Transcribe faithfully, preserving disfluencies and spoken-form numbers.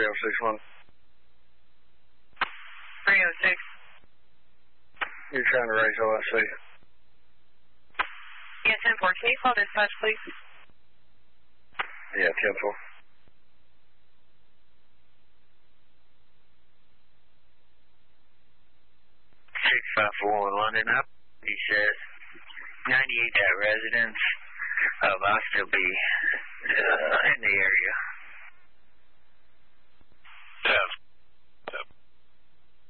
three oh six one. three oh six. You're trying to raise O S C. Yes, ten four. Can you call dispatch, please? Yeah, ten four. six five four one London up. He says ninety-eight that residents of I'll still be uh, in the area. ten